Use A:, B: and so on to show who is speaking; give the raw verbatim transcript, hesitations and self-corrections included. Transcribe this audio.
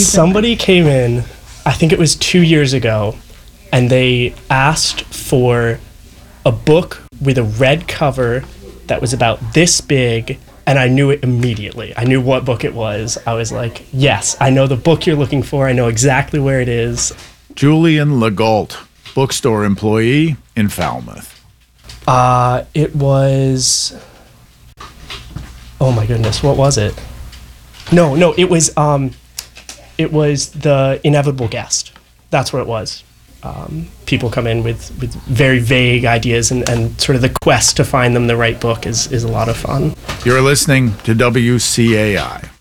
A: Somebody came in, I think it was two years ago, and they asked for a book with a red cover that was about this big, and I knew it immediately. I knew what book it was. I was like, yes, I know the book you're looking for. I know exactly where it is.
B: Julian Legault, bookstore employee in Falmouth.
A: Uh, it was... Oh my goodness, what was it? No, no, it was um, it was The Inevitable Guest. That's what it was. Um, people come in with, with very vague ideas, and, and sort of the quest to find them the right book is, is a lot of fun.
B: You're listening to W C A I.